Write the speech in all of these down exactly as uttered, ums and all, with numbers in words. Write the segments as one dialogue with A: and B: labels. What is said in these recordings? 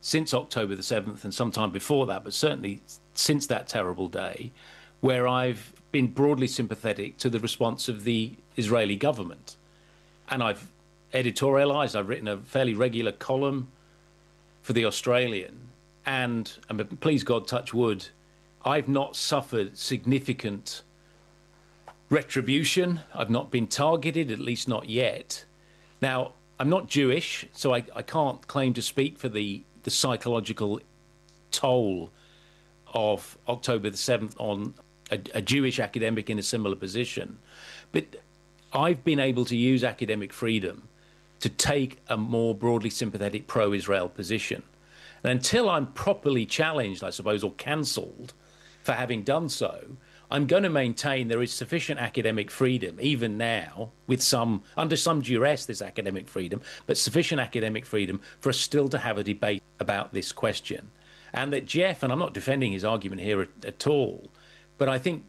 A: since October the seventh and sometime before that, but certainly since that terrible day, where I've been broadly sympathetic to the response of the Israeli government. And I've editorialized, I've written a fairly regular column for The Australian, and, and please God, touch wood, I've not suffered significant retribution. I've not been targeted, at least not yet. Now, I'm not Jewish, so I, I can't claim to speak for the, the psychological toll of October the seventh on a, a Jewish academic in a similar position. But I've been able to use academic freedom to take a more broadly sympathetic pro-Israel position. And until I'm properly challenged, I suppose, or cancelled for having done so, I'm going to maintain there is sufficient academic freedom, even now, with some, under some duress, this academic freedom, but sufficient academic freedom for us still to have a debate about this question. And that Jeff, and I'm not defending his argument here at, at all, but I think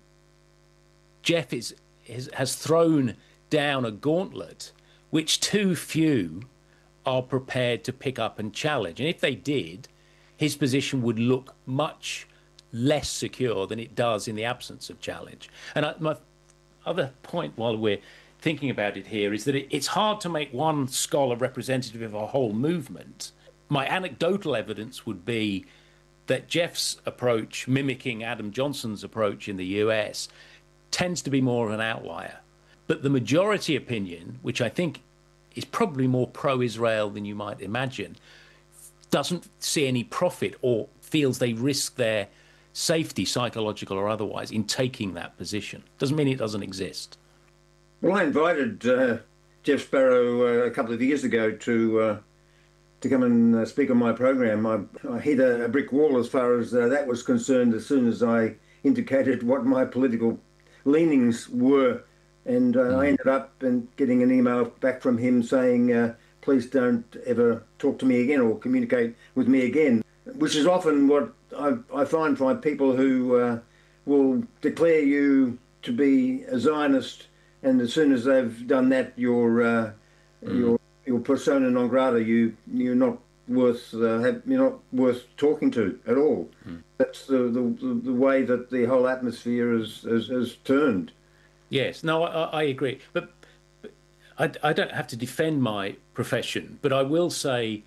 A: Jeff is, is has thrown down a gauntlet which too few are prepared to pick up and challenge. And if they did, his position would look much less secure than it does in the absence of challenge. And I, my other point while we're thinking about it here is that it, it's hard to make one scholar representative of a whole movement. My anecdotal evidence would be that Jeff's approach, mimicking Adam Johnson's approach in the U S, tends to be more of an outlier. But the majority opinion, which I think is probably more pro-Israel than you might imagine, doesn't see any profit or feels they risk their safety, psychological or otherwise, in taking that position. Doesn't mean it doesn't exist.
B: Well, I invited uh, Jeff Sparrow uh, a couple of years ago to uh, to come and uh, speak on my program. I, I hit a, a brick wall as far as uh, that was concerned as soon as I indicated what my political leanings were. And uh, mm. I ended up and getting an email back from him saying, uh, please don't ever talk to me again or communicate with me again, which is often what I, I find by people who uh, will declare you to be a Zionist, and as soon as they've done that, you're uh, mm. you're, you're persona non grata. You you're not worth uh, have, you're not worth talking to at all. Mm. That's the, the the way that the whole atmosphere has has, has turned.
A: Yes, no, I, I agree, but, but I, I don't have to defend my profession, but I will say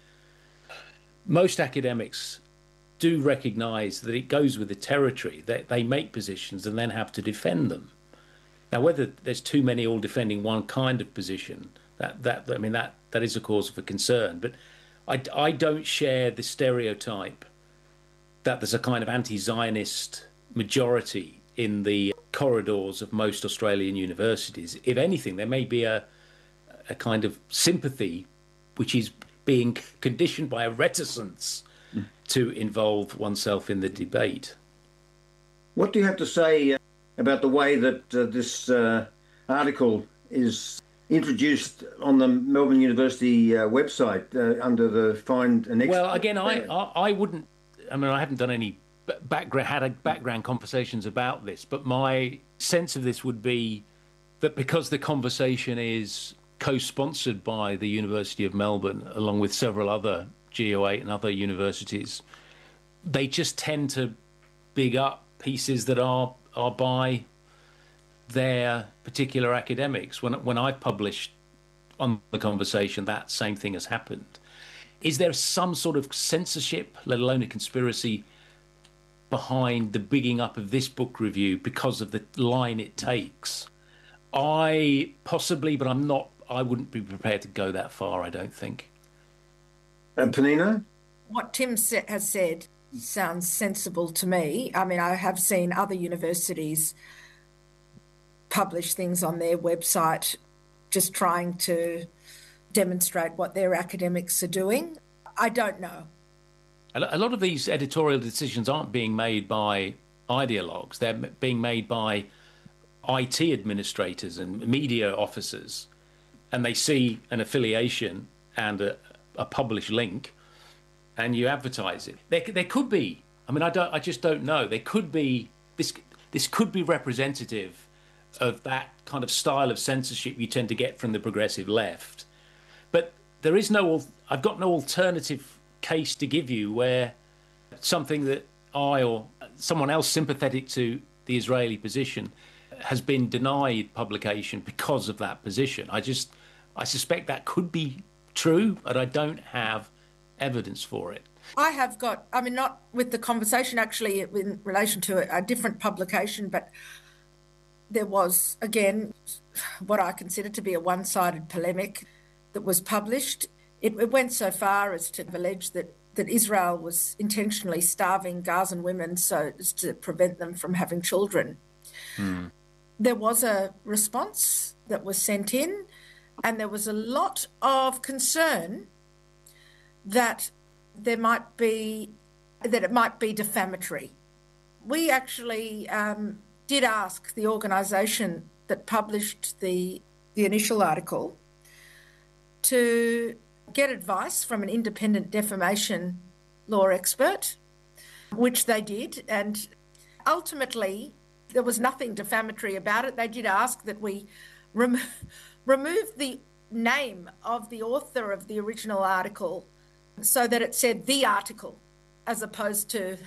A: most academics do recognise that it goes with the territory, that they make positions and then have to defend them. Now, whether there's too many all defending one kind of position, that, that I mean, that, that is a cause for concern. But I, I don't share the stereotype that there's a kind of anti-Zionist majority in the corridors of most Australian universities. If anything, there may be a, a kind of sympathy which is being conditioned by a reticence mm. to involve oneself in the debate.
B: What do you have to say uh, about the way that uh, this uh, article is introduced on the Melbourne University uh, website uh, under the Find an Expert?
A: Well, again, I, I, I wouldn't, I mean, I haven't done any background, had a background conversations about this, but my sense of this would be that because the conversation is co-sponsored by the University of Melbourne, along with several other G O eight and other universities, they just tend to big up pieces that are are by their particular academics. When when I've published on the conversation, that same thing has happened. Is there some sort of censorship, let alone a conspiracy, behind the bigging up of this book review because of the line it takes? I possibly, but I'm not, I wouldn't be prepared to go that far, I don't think.
B: And Penina?
C: What Tim has said sounds sensible to me. I mean, I have seen other universities publish things on their website just trying to demonstrate what their academics are doing. I don't know.
A: A lot of these editorial decisions aren't being made by ideologues. They're being made by I T administrators and media officers, and they see an affiliation and a, a published link, and you advertise it. There, there could be. I mean, I don't. I just don't know. There could be this. This could be representative of that kind of style of censorship you tend to get from the progressive left. But there is no. I've got no alternative case to give you where something that I or someone else sympathetic to the Israeli position has been denied publication because of that position. I just, I suspect that could be true, but I don't have evidence for it.
C: I have got, I mean, not with the conversation actually in relation to a, a different publication, but there was, again, what I consider to be a one-sided polemic that was published. It, it went so far as to allege that, that Israel was intentionally starving Gazan women so as to prevent them from having children. Hmm. There was a response that was sent in, and there was a lot of concern that there might be, that it might be defamatory. We actually um, did ask the organisation that published the, the initial article to get advice from an independent defamation law expert, which they did, and ultimately there was nothing defamatory about it. They did ask that we rem- remove the name of the author of the original article so that it said the article as opposed to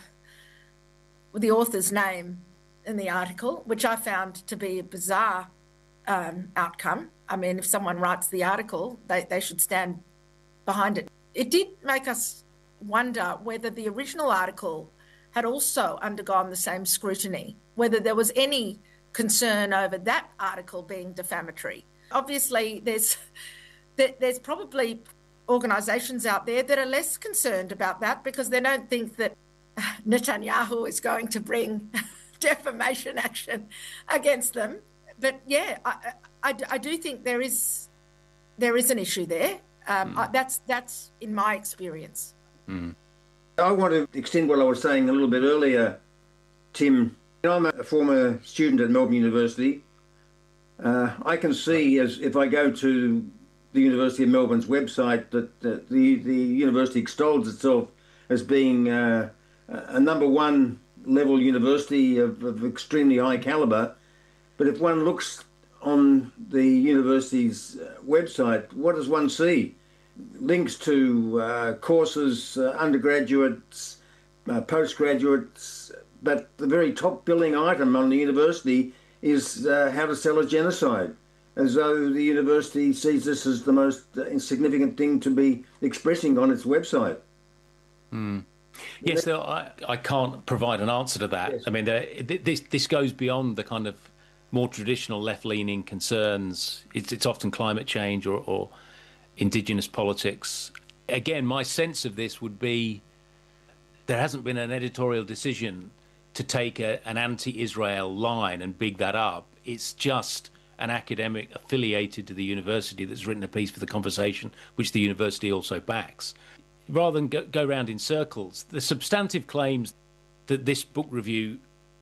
C: the author's name in the article, which I found to be a bizarre um, outcome. I mean, if someone writes the article, they, they should stand behind it. It did make us wonder whether the original article had also undergone the same scrutiny, whether there was any concern over that article being defamatory. Obviously, there's there's probably organisations out there that are less concerned about that because they don't think that Netanyahu is going to bring defamation action against them. But yeah, I, I, I do think there is there is an issue there. Um, mm. I, that's that's in my experience.
A: Mm.
B: I want to extend what I was saying a little bit earlier, Tim. I'm a former student at Melbourne University. Uh, I can see, as if I go to the University of Melbourne's website, that uh, the the university extols itself as being uh, a number one level university of, of extremely high calibre. But if one looks on the university's website, what does one see? Links to uh, courses, uh, undergraduates, uh, postgraduates, but the very top billing item on the university is uh, how to sell a genocide, as though the university sees this as the most insignificant thing to be expressing on its website.
A: Mm. Yes, though, I, I can't provide an answer to that. Yes. I mean, uh, this this goes beyond the kind of more traditional left-leaning concerns. It's, it's often climate change or, or indigenous politics. Again, my sense of this would be there hasn't been an editorial decision to take a, an anti-Israel line and big that up. It's just an academic affiliated to the university that's written a piece for The Conversation, which the university also backs. Rather than go, go round in circles, the substantive claims that this book review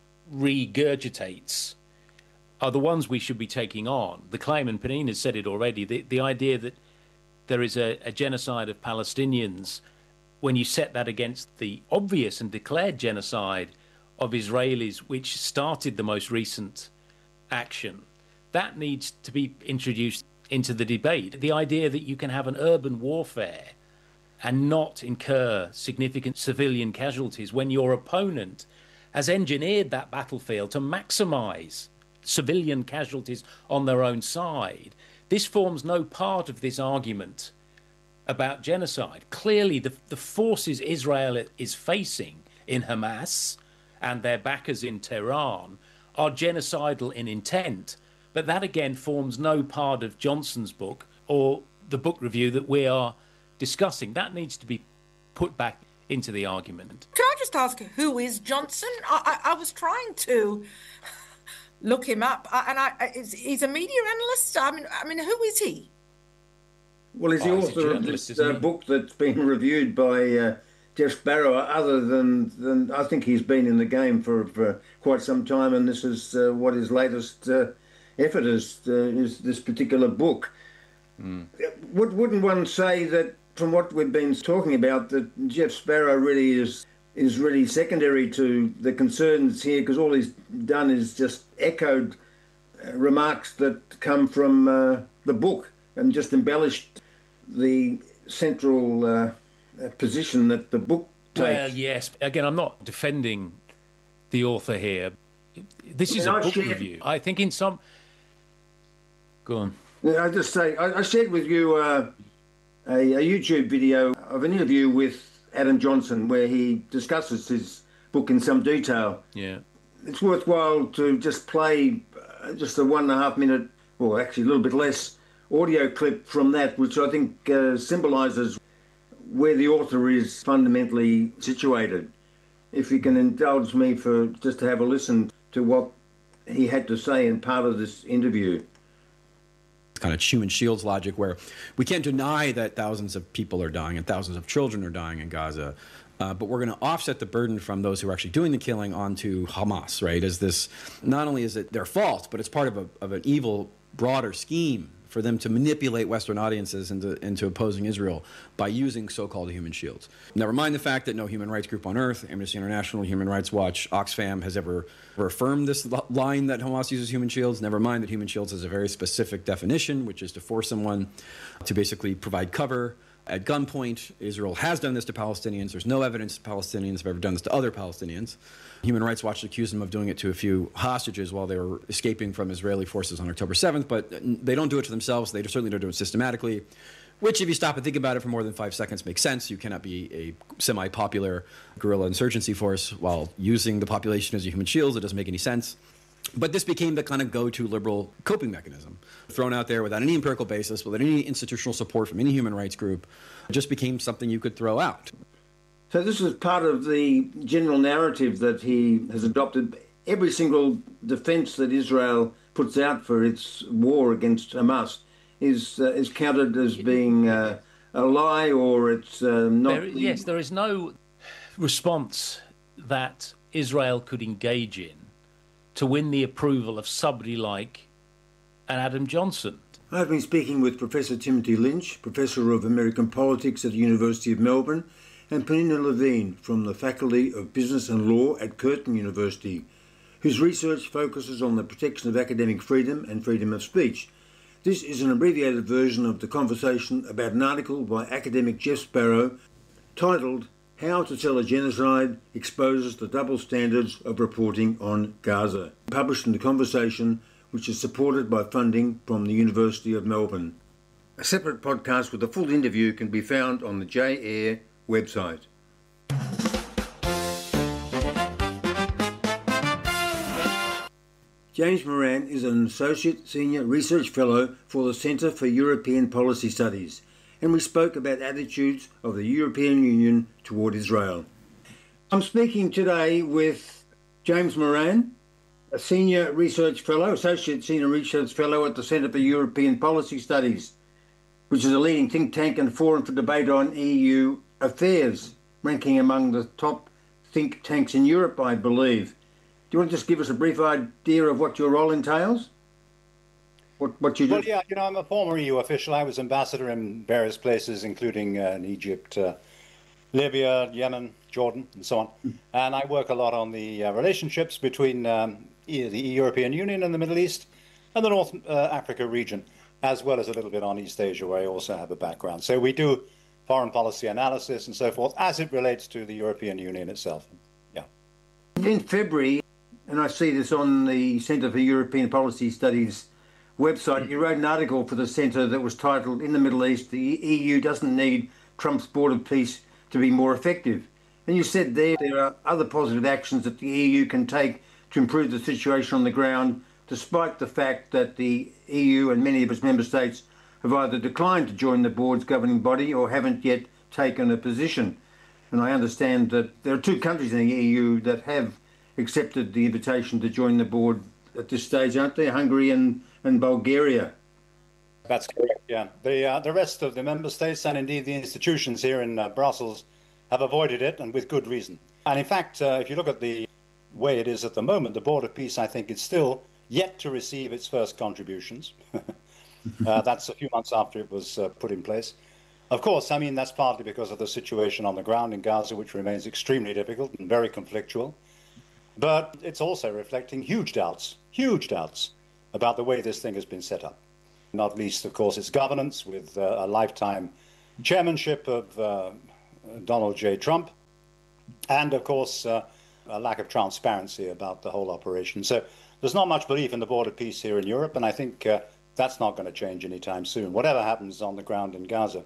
A: regurgitates are the ones we should be taking on. The claim, and Peninnah has said it already, the, the idea that there is a, a genocide of Palestinians, when you set that against the obvious and declared genocide of Israelis, which started the most recent action, that needs to be introduced into the debate. The idea that you can have an urban warfare and not incur significant civilian casualties when your opponent has engineered that battlefield to maximise civilian casualties on their own side. This forms no part of this argument about genocide. Clearly, the, the forces Israel is facing in Hamas and their backers in Tehran are genocidal in intent. But that, again, forms no part of Johnson's book or the book review that we are discussing. That needs to be put back into the argument.
C: Can I just ask, who is Johnson? I, I, I was trying to look him up, and I, is, he's a media analyst. I mean, I mean, who is he?
B: Well, he's the oh, author of this uh, book that's been reviewed by uh, Jeff Sparrow. Other than, than I think he's been in the game for, for quite some time, and this is uh, what his latest uh, effort is, uh, is this particular book.
A: Mm.
B: Would, wouldn't one say that, from what we've been talking about, that Jeff Sparrow really is is really secondary to the concerns here, because all he's done is just echoed uh, remarks that come from uh, the book and just embellished the central uh, uh, position that the book takes.
A: Well, yes. Again, I'm not defending the author here. This is
B: I
A: a book
B: shared,
A: review. I think in some... Go on.
B: I just say, I, I shared with you uh, a, a YouTube video of an interview with Adam Johnson where he discusses his book in some detail.
A: Yeah.
B: It's worthwhile to just play uh, just a one and a half minute, or actually a little bit less, audio clip from that, which I think uh, symbolises where the author is fundamentally situated. If you can indulge me for just to have a listen to what he had to say in part of this interview.
D: Kind of human shields logic where we can't deny that thousands of people are dying and thousands of children are dying in Gaza, uh, but we're going to offset the burden from those who are actually doing the killing onto Hamas, right? As this, not only is it their fault, but it's part of, a, of an evil, broader scheme for them to manipulate Western audiences into, into opposing Israel by using so-called human shields. Never mind the fact that no human rights group on earth, Amnesty International, Human Rights Watch, Oxfam, has ever, ever affirmed this line that Hamas uses human shields. Never mind that human shields has a very specific definition, which is to force someone to basically provide cover at gunpoint. Israel has done this to Palestinians. There's no evidence Palestinians have ever done this to other Palestinians. Human Rights Watch accused them of doing it to a few hostages while they were escaping from Israeli forces on October seventh, but they don't do it to themselves. They certainly don't do it systematically, which, if you stop and think about it for more than five seconds, makes sense. You cannot be a semi-popular guerrilla insurgency force while using the population as your human shields. It doesn't make any sense. But this became the kind of go-to liberal coping mechanism, thrown out there without any empirical basis, without any institutional support from any human rights group. It just became something you could throw out.
B: So this is part of the general narrative that he has adopted. Every single defence that Israel puts out for its war against Hamas is uh, is counted as being uh, a lie, or it's uh, not.
A: There,
B: the...
A: Yes, there is no response that Israel could engage in to win the approval of somebody like an Adam Johnson.
B: I've been speaking with Professor Timothy Lynch, Professor of American Politics at the University of Melbourne, and Penina Levine from the Faculty of Business and Law at Curtin University, whose research focuses on the protection of academic freedom and freedom of speech. This is an abbreviated version of the conversation about an article by academic Jeff Sparrow titled How to Tell a Genocide Exposes the Double Standards of Reporting on Gaza, published in the conversation, which is supported by funding from the University of Melbourne. A separate podcast with a full interview can be found on the J A I R website. James Moran is an Associate Senior Research Fellow for the Centre for European Policy Studies, and we spoke about attitudes of the European Union toward Israel. I'm speaking today with James Moran, a Senior Research Fellow, Associate Senior Research Fellow at the Centre for European Policy Studies, which is a leading think tank and forum for debate on E U affairs, ranking among the top think tanks in Europe, I believe. Do you want to just give us a brief idea of what your role entails? What, what you do?
E: Well, yeah, you know, I'm a former E U official. I was ambassador in various places, including uh, in Egypt, uh, Libya, Yemen, Jordan, and so on. Mm. And I work a lot on the uh, relationships between um, the European Union and the Middle East and the North uh, Africa region, as well as a little bit on East Asia, where I also have a background. So we do foreign policy analysis and so forth as it relates to the European Union itself. Yeah.
B: In February, and I see this on the Centre for European Policy Studies website, you wrote an article for the Centre that was titled, In the Middle East, the E U doesn't need Trump's border peace to be more effective. And you said there there are other positive actions that the E U can take to improve the situation on the ground, despite the fact that the E U and many of its member states have either declined to join the board's governing body or haven't yet taken a position. And I understand that there are two countries in the E U that have accepted the invitation to join the board at this stage, aren't they? Hungary and, and Bulgaria.
E: That's correct, yeah. The, uh, the rest of the member states and indeed the institutions here in uh, Brussels have avoided it, and with good reason. And in fact, uh, if you look at the way it is at the moment, the Board of Peace, I think, is still yet to receive its first contributions. uh, that's a few months after it was uh, put in place. Of course, I mean, that's partly because of the situation on the ground in Gaza, which remains extremely difficult and very conflictual. But it's also reflecting huge doubts, huge doubts about the way this thing has been set up. Not least, of course, its governance with uh, a lifetime chairmanship of uh, Donald J. Trump, and, of course, uh, a lack of transparency about the whole operation. So there's not much belief in the border peace here in Europe, and I think uh, that's not going to change anytime soon, whatever happens on the ground in Gaza.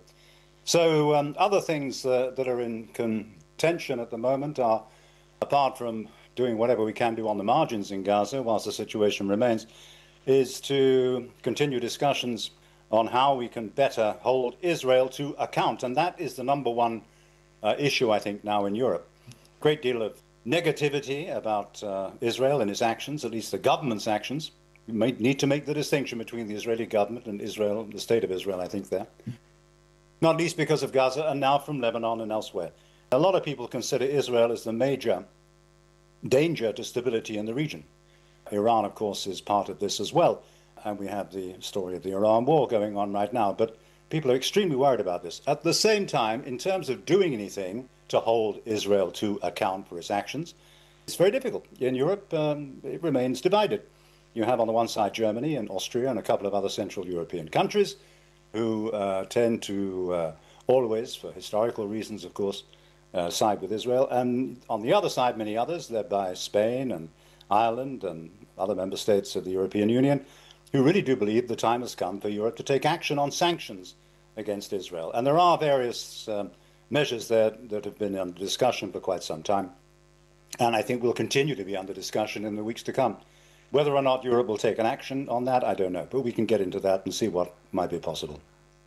E: So um, other things uh, that are in contention at the moment are, apart from doing whatever we can do on the margins in Gaza whilst the situation remains, is to continue discussions on how we can better hold Israel to account. And that is the number one uh, issue, I think, now in Europe. Great deal of negativity about uh, Israel and its actions, at least the government's actions. We may need to make the distinction between the Israeli government and Israel, the state of Israel, I think, there. Not least because of Gaza and now from Lebanon and elsewhere. A lot of people consider Israel as the major danger to stability in the region. Iran, of course, is part of this as well. And we have the story of the Iran war going on right now. But people are extremely worried about this. At the same time, in terms of doing anything to hold Israel to account for its actions, it's very difficult. In Europe, um, it remains divided. You have on the one side Germany and Austria and a couple of other Central European countries who uh, tend to uh, always, for historical reasons, of course, uh, side with Israel. And on the other side, many others, led by Spain and Ireland and other member states of the European Union, who really do believe the time has come for Europe to take action on sanctions against Israel. And there are various um, measures there that have been under discussion for quite some time, and I think will continue to be under discussion in the weeks to come. Whether or not Europe will take an action on that, I don't know, but we can get into that and see what might be possible.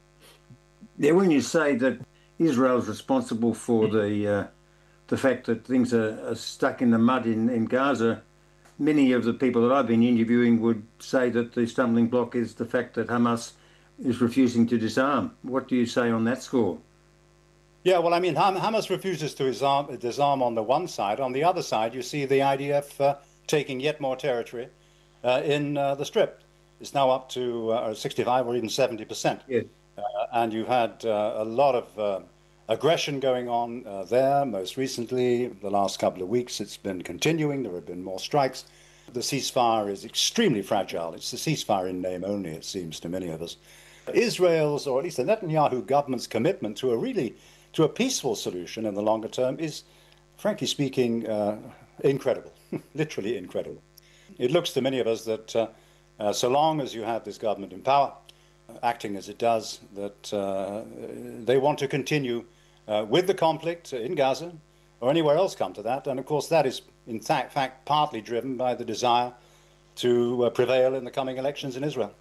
B: Yeah, when you say that Israel is responsible for the uh, the fact that things are, are stuck in the mud in, in Gaza, many of the people that I've been interviewing would say that the stumbling block is the fact that Hamas is refusing to disarm. What do you say on that score?
E: Yeah, well, I mean, Ham- Hamas refuses to disarm, disarm on the one side. On the other side, you see the I D F uh, taking yet more territory uh, in uh, the Strip. It's now up to uh, sixty-five or even seventy percent.
B: Yes.
E: Uh, and you had uh, a lot of uh, aggression going on uh, there. Most recently, the last couple of weeks, it's been continuing. There have been more strikes. The ceasefire is extremely fragile. It's a ceasefire in name only, it seems to many of us. Israel's, or at least the Netanyahu government's commitment to a really, to a peaceful solution in the longer term is, frankly speaking, uh, incredible, literally incredible. It looks to many of us that uh, uh, so long as you have this government in power, acting as it does, that uh, they want to continue uh, with the conflict in Gaza or anywhere else come to that. And of course, that is in fact, fact partly driven by the desire to uh, prevail in the coming elections in Israel.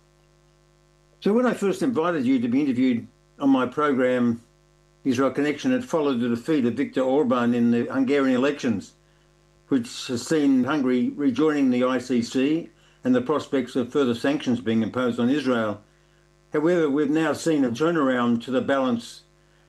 B: So when I first invited you to be interviewed on my program, Israel Connection, it followed the defeat of Viktor Orban in the Hungarian elections, which has seen Hungary rejoining the I C C and the prospects of further sanctions being imposed on Israel. However, we've now seen a turnaround to the balance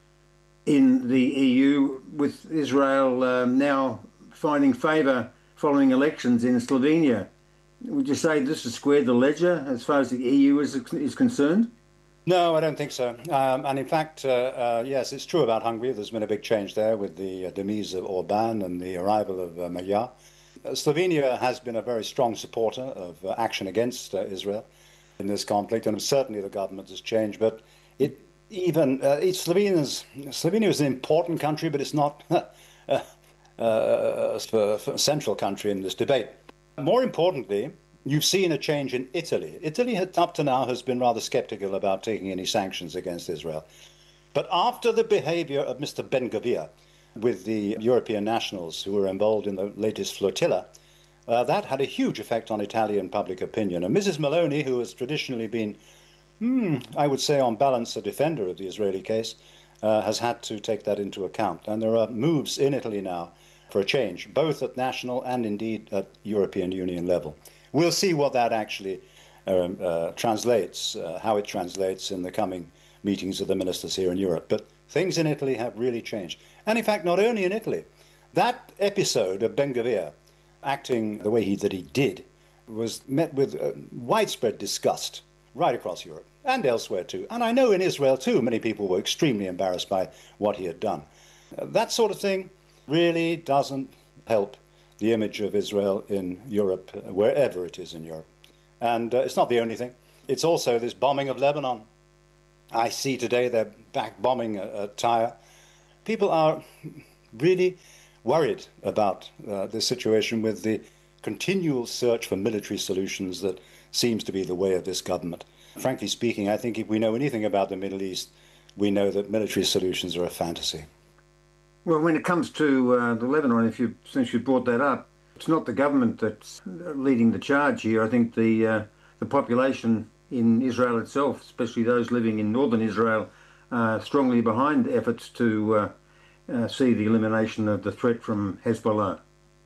B: in the E U, with Israel um, now finding favour following elections in Slovenia. Would you say this has squared the ledger as far as the E U is, is concerned?
E: No, I don't think so. Um, and in fact, uh, uh, yes, it's true about Hungary. There's been a big change there with the uh, demise of Orban and the arrival of uh, Magyar. Uh, Slovenia has been a very strong supporter of uh, action against uh, Israel in this conflict, and certainly the government has changed. But it even uh, it's Slovenia's Slovenia is an important country, but it's not uh, uh, a central country in this debate. More importantly, you've seen a change in Italy. Italy, up to now, has been rather skeptical about taking any sanctions against Israel. But after the behavior of Mister Ben-Gvir with the European nationals who were involved in the latest flotilla, uh, that had a huge effect on Italian public opinion. And Missus Meloni, who has traditionally been, hmm, I would say on balance, a defender of the Israeli case, uh, has had to take that into account. And there are moves in Italy now for a change, both at national and indeed at European Union level. We'll see what that actually um, uh, translates, uh, how it translates in the coming meetings of the ministers here in Europe. But things in Italy have really changed. And in fact, not only in Italy. That episode of Ben-Gvir acting the way he, that he did was met with uh, widespread disgust right across Europe and elsewhere too. And I know in Israel too, many people were extremely embarrassed by what he had done. Uh, that sort of thing really doesn't help the image of Israel in Europe, wherever it is in Europe. And uh, it's not the only thing. It's also this bombing of Lebanon. I see today they're back bombing uh, Tyre. people are really worried about uh, this situation with the continual search for military solutions that seems to be the way of this government. Frankly speaking, I think if we know anything about the Middle East, we know that military solutions are a fantasy.
B: Well, when it comes to uh, the Lebanon, if you since you brought that up, it's not the government that's leading the charge here. I think the uh, the population in Israel itself, especially those living in northern Israel, are strongly behind efforts to uh, uh, see the elimination of the threat from Hezbollah.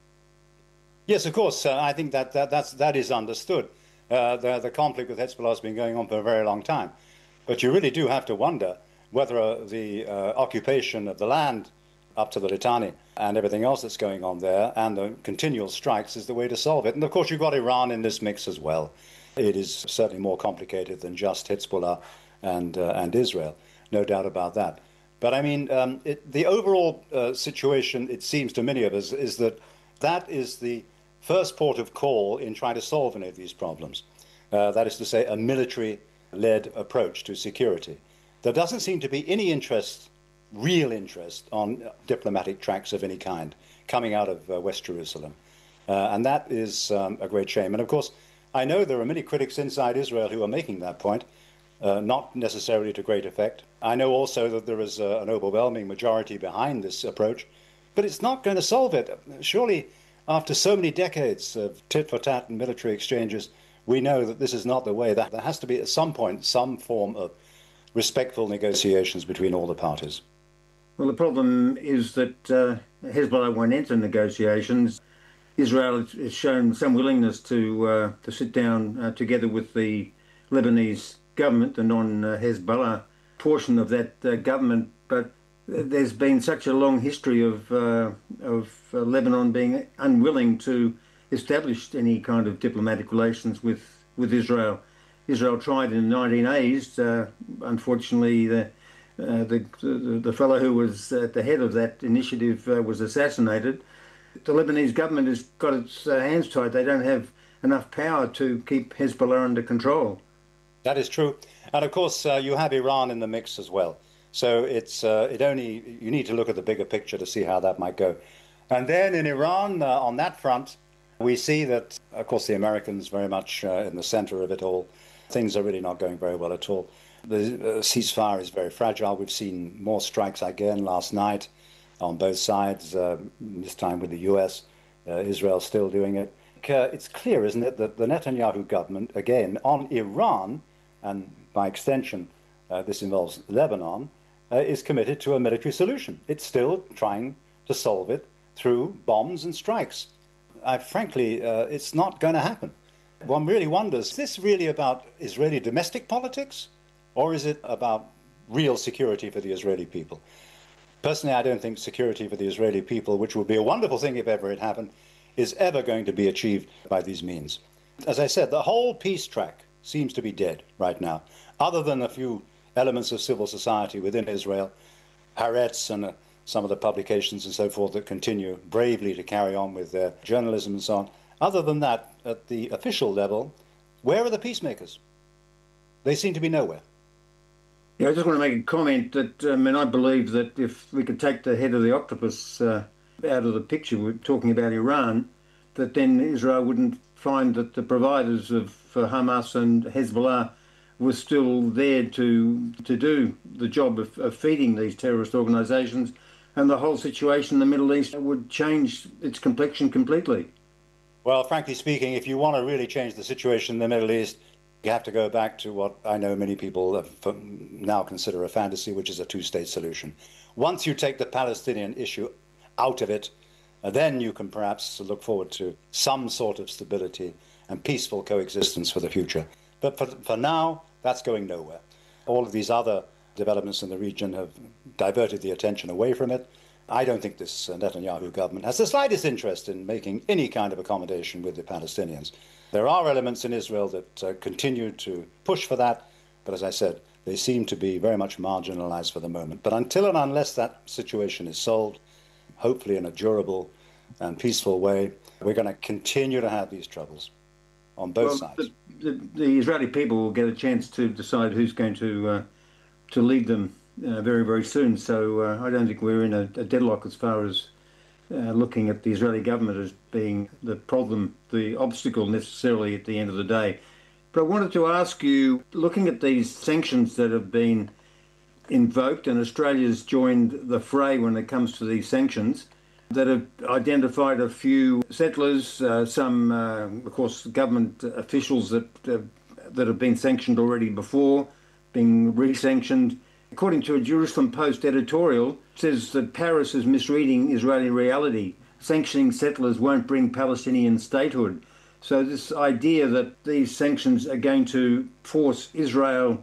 E: Yes, of course. Uh, I think that, that that's, that is understood. Uh, the, the conflict with Hezbollah has been going on for a very long time. But you really do have to wonder whether uh, the uh, occupation of the land up to the Litani and everything else that's going on there and the continual strikes is the way to solve it. And of course, you've got Iran in this mix as well. It is certainly more complicated than just Hezbollah and, uh, and Israel, no doubt about that. But I mean, um, it, the overall uh, situation, it seems to many of us, is that that is the first port of call in trying to solve any of these problems. Uh, that is to say, a military-led approach to security. There doesn't seem to be any interest, real interest, on diplomatic tracks of any kind coming out of uh, West Jerusalem. Uh, and that is um, a great shame. And of course, I know there are many critics inside Israel who are making that point, uh, not necessarily to great effect. I know also that there is uh, an overwhelming majority behind this approach, but it's not going to solve it. Surely, after so many decades of tit-for-tat and military exchanges, we know that this is not the way. That there has to be, at some point, some form of respectful negotiations between all the parties.
B: Well, the problem is that uh, Hezbollah won't enter negotiations. Israel has shown some willingness to uh, to sit down uh, together with the Lebanese government, the non-Hezbollah portion of that uh, government, but there's been such a long history of uh, of uh, Lebanon being unwilling to establish any kind of diplomatic relations with, with Israel. Israel tried in the nineteen eighties. Uh, unfortunately, the, uh, the the the fellow who was at the head of that initiative uh, was assassinated. The Lebanese government has got its uh, hands tied. They don't have enough power to keep Hezbollah under control.
E: That is true. And of course, uh, you have Iran in the mix as well. So it's uh, it only you need to look at the bigger picture to see how that might go. And then in Iran, uh, on that front, we see that, of course, the Americans very much uh, in the center of it all. Things are really not going very well at all. The uh, ceasefire is very fragile. We've seen more strikes again last night on both sides, uh, this time with the U S, uh, Israel still doing it. Uh, it's clear, isn't it, that the Netanyahu government, again, on Iran, and by extension, uh, this involves Lebanon, uh, is committed to a military solution. It's still trying to solve it through bombs and strikes. I, frankly, uh, it's not going to happen. One really wonders, is this really about Israeli domestic politics, or is it about real security for the Israeli people? Personally, I don't think security for the Israeli people, which would be a wonderful thing if ever it happened, is ever going to be achieved by these means. As I said, the whole peace track seems to be dead right now, other than a few elements of civil society within Israel, Haaretz and uh, some of the publications and so forth that continue bravely to carry on with their journalism and so on. Other than that, at the official level, where are the peacemakers? They seem to be nowhere.
B: Yeah, I just want to make a comment that, I mean, I believe that if we could take the head of the octopus uh, out of the picture, we're talking about Iran, that then Israel wouldn't find that the providers of uh, Hamas and Hezbollah were still there to to do the job of, of feeding these terrorist organisations, and the whole situation in the Middle East would change its complexion completely.
E: Well, frankly speaking, if you want to really change the situation in the Middle East, you have to go back to what I know many people now consider a fantasy, which is a two-state solution. Once you take the Palestinian issue out of it, uh, then you can perhaps look forward to some sort of stability and peaceful coexistence for the future. But for, for now, that's going nowhere. All of these other developments in the region have diverted the attention away from it. I don't think this uh, Netanyahu government has the slightest interest in making any kind of accommodation with the Palestinians. There are elements in Israel that uh, continue to push for that, but as I said, they seem to be very much marginalized for the moment. But until and unless that situation is solved, hopefully in a durable and peaceful way, we're going to continue to have these troubles on both
B: well,
E: sides.
B: The, the, the Israeli people will get a chance to decide who's going to uh, to lead them uh, very, very soon. So uh, I don't think we're in a, a deadlock as far as uh, looking at the Israeli government as being the problem, the obstacle necessarily at the end of the day. But I wanted to ask you, looking at these sanctions that have been invoked, and Australia's joined the fray when it comes to these sanctions, that have identified a few settlers, uh, some, uh, of course, government officials that uh, that have been sanctioned already before, being re-sanctioned. According to a Jerusalem Post editorial, it says that Paris is misreading Israeli reality. Sanctioning settlers won't bring Palestinian statehood. So this idea that these sanctions are going to force Israel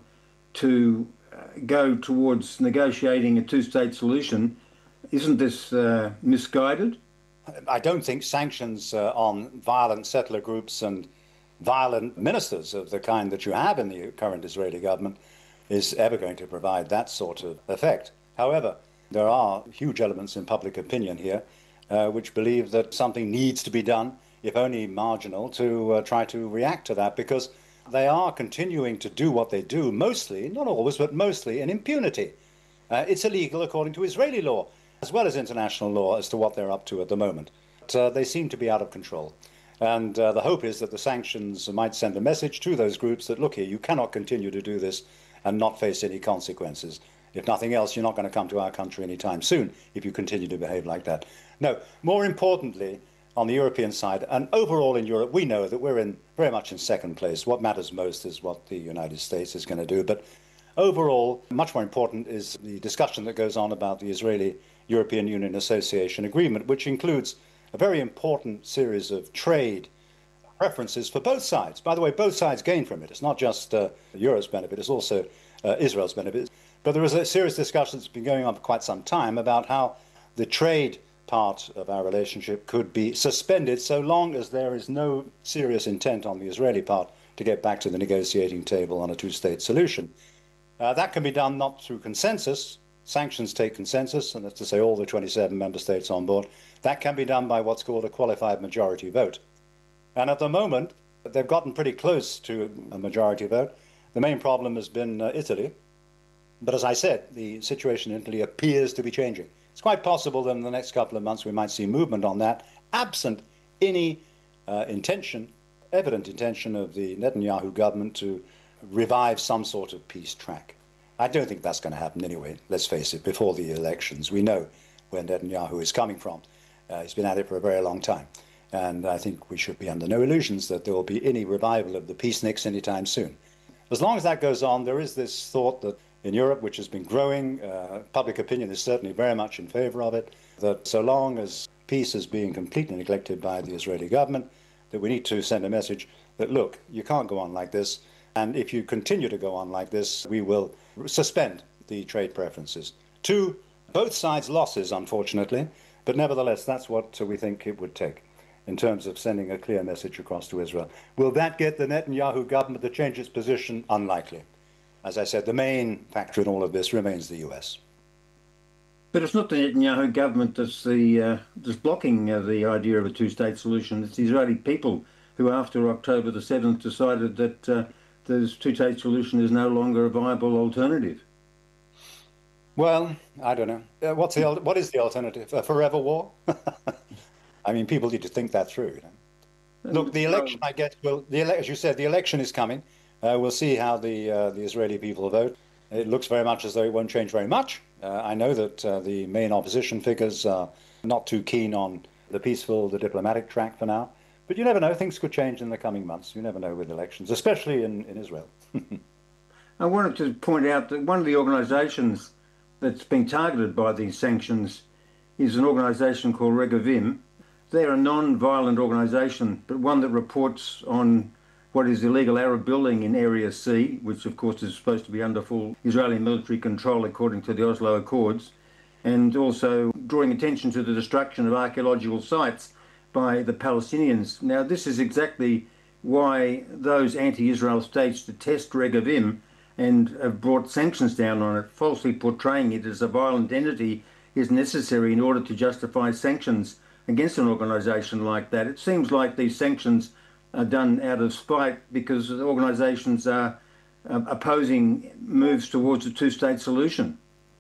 B: to uh, go towards negotiating a two-state solution, isn't this uh, misguided?
E: I don't think sanctions uh, on violent settler groups and violent ministers of the kind that you have in the current Israeli government is ever going to provide that sort of effect. However, there are huge elements in public opinion here uh, which believe that something needs to be done, if only marginal, to uh, try to react to that, because they are continuing to do what they do, mostly, not always, but mostly in impunity. Uh, it's illegal according to Israeli law, as well as international law, as to what they're up to at the moment. But, uh, they seem to be out of control. And uh, the hope is that the sanctions might send a message to those groups that, look here, you cannot continue to do this and not face any consequences. If nothing else, you're not going to come to our country anytime soon if you continue to behave like that. No, more importantly, on the European side, and overall in Europe, we know that we're in very much in second place. What matters most is what the United States is going to do. But overall, much more important is the discussion that goes on about the Israeli-European Union Association Agreement, which includes a very important series of trade preferences for both sides. By the way, both sides gain from it. It's not just uh, Europe's benefit, it's also uh, Israel's benefit. But there is a serious discussion that's been going on for quite some time about how the trade part of our relationship could be suspended so long as there is no serious intent on the Israeli part to get back to the negotiating table on a two-state solution. Uh, that can be done not through consensus. Sanctions take consensus, and that's to say all the twenty-seven member states on board. That can be done by what's called a qualified majority vote. And at the moment, they've gotten pretty close to a majority vote. The main problem has been uh, Italy. But as I said, the situation in Italy appears to be changing. It's quite possible that in the next couple of months we might see movement on that, absent any uh, intention, evident intention of the Netanyahu government to revive some sort of peace track. I don't think that's going to happen anyway, let's face it, before the elections. We know where Netanyahu is coming from. Uh, he's been at it for a very long time. And I think we should be under no illusions that there will be any revival of the peaceniks anytime soon. As long as that goes on, there is this thought that in Europe, which has been growing, uh, public opinion is certainly very much in favor of it, that so long as peace is being completely neglected by the Israeli government, that we need to send a message that, look, you can't go on like this, and if you continue to go on like this, we will suspend the trade preferences. To both sides' losses, unfortunately, but nevertheless, that's what we think it would take in terms of sending a clear message across to Israel. Will that get the Netanyahu government to change its position? Unlikely. As I said, the main factor in all of this remains the U S.
B: But it's not the Netanyahu government that's, the, uh, that's blocking uh, the idea of a two-state solution. It's the Israeli people who, after October the seventh, decided that uh, the two-state solution is no longer a viable alternative.
E: Well, I don't know. Uh, what's the, what is the alternative? A forever war? I mean, people need to think that through. You know? Look, the election, I guess, will, the ele- as you said, the election is coming. Uh, we'll see how the uh, the Israeli people vote. It looks very much as though it won't change very much. Uh, I know that uh, the main opposition figures are not too keen on the peaceful, the diplomatic track for now. But you never know. Things could change in the coming months. You never know with elections, especially in, in Israel.
B: I wanted to point out that one of the organisations that's been targeted by these sanctions is an organisation called Regavim. They're a non-violent organisation, but one that reports on what is illegal Arab building in Area C, which of course is supposed to be under full Israeli military control according to the Oslo Accords, and also drawing attention to the destruction of archaeological sites by the Palestinians. Now, this is exactly why those anti-Israel states detest Regavim and have brought sanctions down on it. Falsely portraying it as a violent entity is necessary in order to justify sanctions against an organisation like that. It seems like these sanctions are done out of spite because the organisations are uh, opposing moves towards a two-state solution.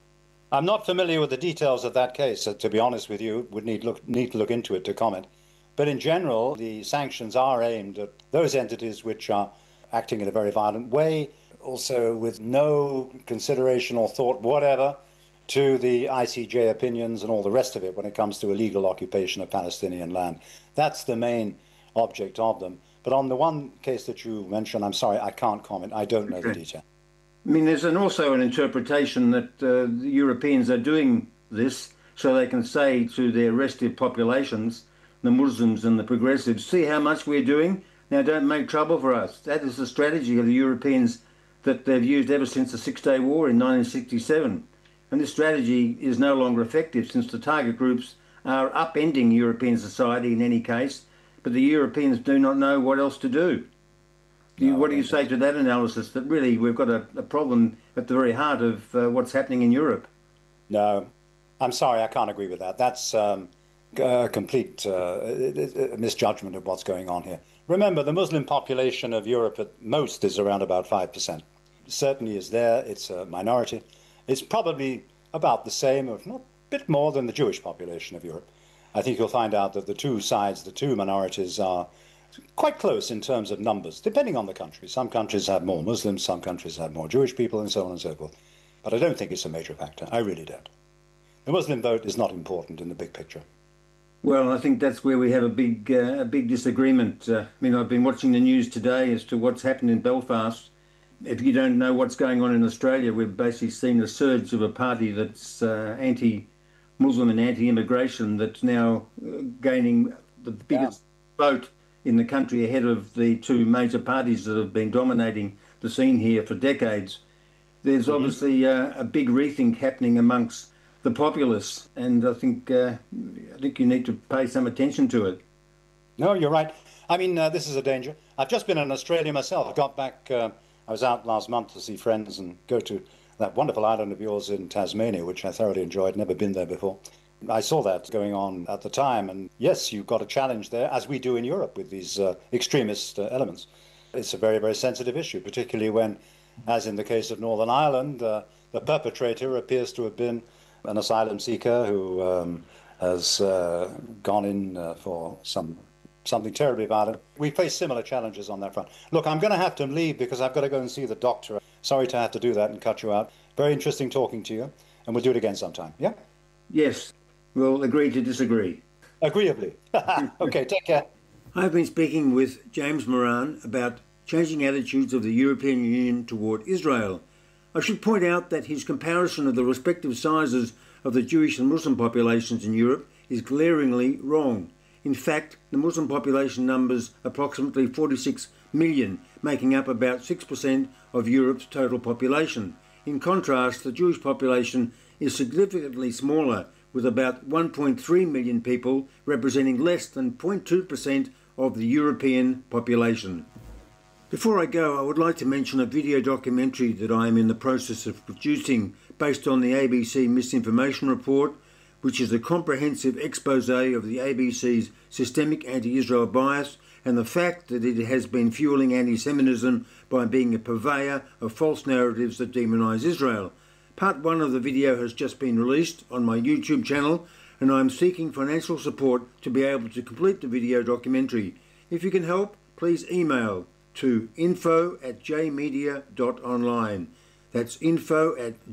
E: I'm not familiar with the details of that case, so to be honest with you. Would need, look, need to look into it to comment. But in general, the sanctions are aimed at those entities which are acting in a very violent way, also with no consideration or thought whatever to the I C J opinions and all the rest of it when it comes to illegal occupation of Palestinian land. That's the main object of them. But on the one case that you mentioned, I'm sorry, I can't comment. I don't know okay. the detail.
B: I mean, there's an also an interpretation that uh, the Europeans are doing this so they can say to their restive populations, the Muslims and the progressives, see how much we're doing, now don't make trouble for us. That is the strategy of the Europeans that they've used ever since the Six-Day War in nineteen sixty-seven. And this strategy is no longer effective since the target groups are upending European society in any case, but the Europeans do not know what else to do. Do you, no, what do you say to that analysis, that really we've got a, a problem at the very heart of uh, what's happening in Europe?
E: No, I'm sorry, I can't agree with that. That's um, a complete uh, misjudgment of what's going on here. Remember, the Muslim population of Europe at most is around about five percent. It certainly is there, it's a minority. It's probably about the same, if not a bit more, than the Jewish population of Europe. I think you'll find out that the two sides, the two minorities, are quite close in terms of numbers, depending on the country. Some countries have more Muslims, some countries have more Jewish people, and so on and so forth. But I don't think it's a major factor. I really don't. The Muslim vote is not important in the big picture.
B: Well, I think that's where we have a big, uh, a big disagreement. Uh, I mean, I've been watching the news today as to what's happened in Belfast. If you don't know what's going on in Australia, we've basically seen a surge of a party that's uh, anti-Muslim and anti-immigration that's now uh, gaining the biggest yeah. vote in the country ahead of the two major parties that have been dominating the scene here for decades. There's mm-hmm. obviously uh, a big rethink happening amongst the populace, and I think uh, I think you need to pay some attention to it.
E: No, you're right. I mean, uh, this is a danger. I've just been in Australia myself. I got back, uh, I was out last month to see friends and go to that wonderful island of yours in Tasmania, which I thoroughly enjoyed, never been there before. I saw that going on at the time, and yes, you've got a challenge there, as we do in Europe with these uh, extremist uh, elements. It's a very, very sensitive issue, particularly when, as in the case of Northern Ireland, uh, the perpetrator appears to have been an asylum seeker who um, has uh, gone in uh, for some something terribly violent. We face similar challenges on that front. Look, I'm going to have to leave because I've got to go and see the doctor. Sorry to have to do that and cut you out. Very interesting talking to you, and we'll do it again sometime. Yeah?
B: Yes. We'll agree to disagree.
E: Agreeably. Okay, take care.
B: I've been speaking with James Moran about changing attitudes of the European Union toward Israel. I should point out that his comparison of the respective sizes of the Jewish and Muslim populations in Europe is glaringly wrong. In fact, the Muslim population numbers approximately forty-six million, making up about six percent of Europe's total population. In contrast, the Jewish population is significantly smaller, with about one point three million people, representing less than zero point two percent of the European population. Before I go, I would like to mention a video documentary that I am in the process of producing based on the A B C Misinformation Report, which is a comprehensive expose of the A B C's systemic anti-Israel bias and the fact that it has been fueling anti-Semitism by being a purveyor of false narratives that demonise Israel. Part one of the video has just been released on my YouTube channel, and I am seeking financial support to be able to complete the video documentary. If you can help, please email to info at jmedia dot online. That's info at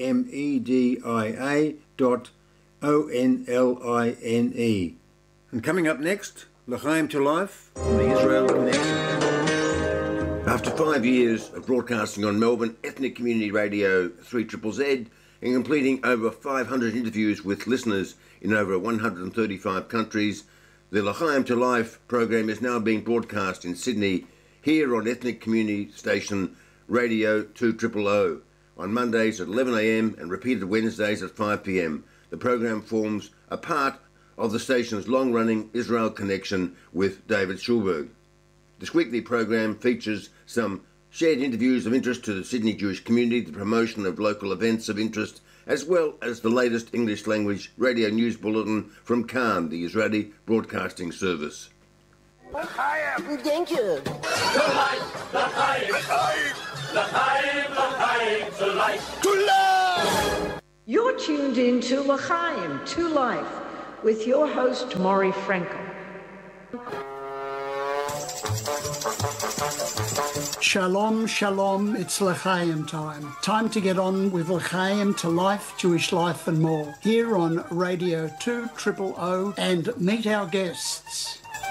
B: jmedia dot O N L I N E. And coming up next, L'chaim to Life on the Israel Connection. After five years of broadcasting on Melbourne Ethnic Community Radio three Z Z and completing over five hundred interviews with listeners in over one hundred thirty-five countries, the L'chaim to Life program is now being broadcast in Sydney here on Ethnic Community Station Radio two thousand on Mondays at eleven a m and repeated Wednesdays at five p m. The program forms a part of the station's long-running Israel connection with David Schulberg. This weekly program features some shared interviews of interest to the Sydney Jewish community, the promotion of local events of interest, as well as the latest English language radio news bulletin from Khan, the Israeli Broadcasting Service.
F: Thank you.
G: To life! You're tuned in to L'chaim, to Life, with your host, Maury Frankel.
H: Shalom, shalom, it's L'chaim time. Time to get on with L'chaim, to life, Jewish life and more. Here on Radio two O O O and meet our guests.